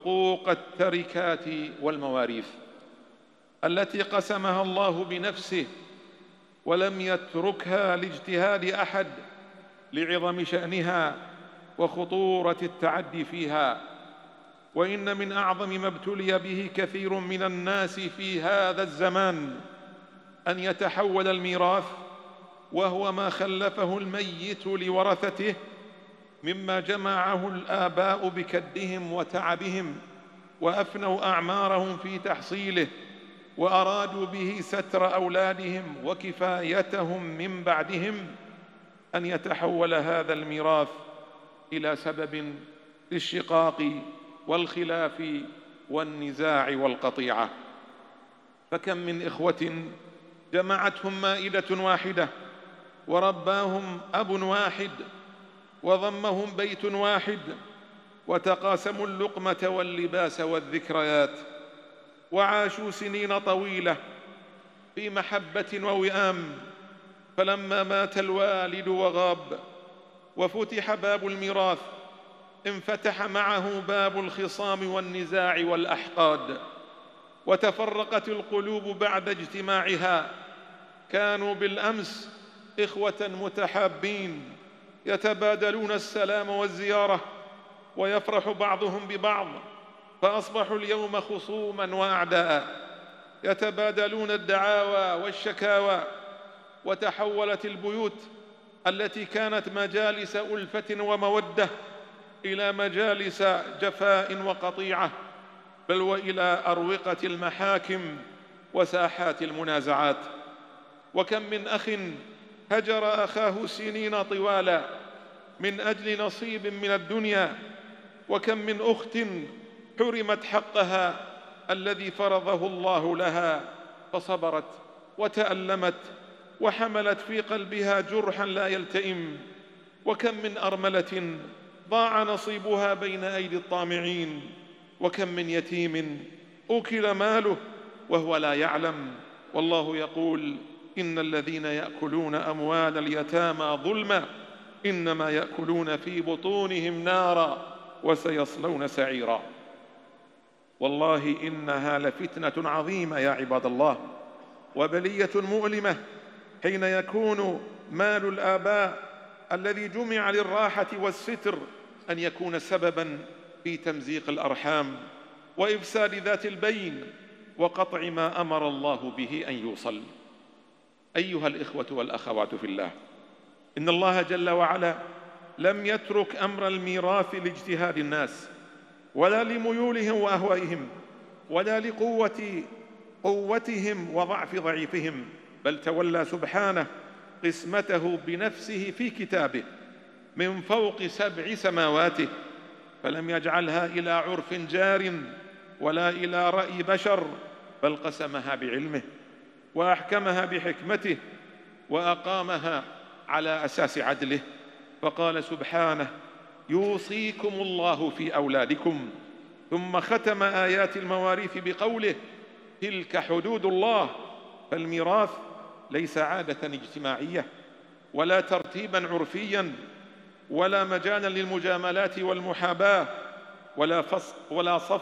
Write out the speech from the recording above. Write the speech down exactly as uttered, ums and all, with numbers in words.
حقوق التركات والمواريث التي قسمها الله بنفسه ولم يتركها لاجتهاد أحد لعظم شأنها وخطورة التعدي فيها. وإن من أعظم ما ابتلي به كثير من الناس في هذا الزمان أن يتحول الميراث وهو ما خلفه الميت لورثته مما جمعه الآباء بكدهم وتعبهم وأفنوا أعمارهم في تحصيله، وأرادوا به ستر أولادهم وكفايتهم من بعدهم، أن يتحول هذا الميراث إلى سبب للشقاق والخلاف والنزاع والقطيعة. فكم من إخوة جمعتهم مائدة واحدة ورباهم أب واحد وضمهم بيت واحد وتقاسموا اللقمة واللباس والذكريات، وعاشوا سنين طويلة في محبة ووئام، فلما مات الوالد وغاب وفتح باب الميراث انفتح معه باب الخصام والنزاع والأحقاد، وتفرقت القلوب بعد اجتماعها. كانوا بالأمس إخوة متحابين يتبادلون السلام والزيارة ويفرح بعضهم ببعض، فأصبحوا اليوم خصوما وأعداء يتبادلون الدعاوى والشكاوى. وتحولت البيوت التي كانت مجالس ألفة ومودة إلى مجالس جفاء وقطيعة، بل وإلى أروقة المحاكم وساحات المنازعات. وكم من أخ هجر أخاه سنين طوالا من أجل نصيب من الدنيا، وكم من أخت حرمت حقها الذي فرضه الله لها فصبرت وتألمت وحملت في قلبها جرحا لا يلتئم. وكم من أرملة ضاع نصيبها بين أيدي الطامعين، وكم من يتيم أكل ماله وهو لا يعلم. والله يقول: إن الذين يأكلون أموال اليتامى ظلما إنما يأكلون في بطونهم نارا وسيصلون سعيرا. والله إنها لفتنة عظيمة يا عباد الله، وبلية مؤلمة، حين يكون مال الآباء الذي جمع للراحة والستر أن يكون سببا في تمزيق الأرحام وإفساد ذات البين وقطع ما أمر الله به أن يوصل. أيها الإخوة والأخوات في الله، إن الله جل وعلا لم يترك أمر الميراث لاجتهاد الناس ولا لميولهم وأهوائهم ولا لقوة قوتهم وضعف ضعيفهم، بل تولى سبحانه قسمته بنفسه في كتابه من فوق سبع سماواته، فلم يجعلها إلى عرف جار ولا إلى رأي بشر، بل قسمها بعلمه وأحكمها بحكمته وأقامها على أساس عدله. فقال سبحانه: يوصيكم الله في أولادكم، ثم ختم آيات المواريث بقوله: تلك حدود الله. فالميراث ليس عادة اجتماعية ولا ترتيبا عرفيا ولا مجالا للمجاملات والمحاباة ولا فصل ولا صف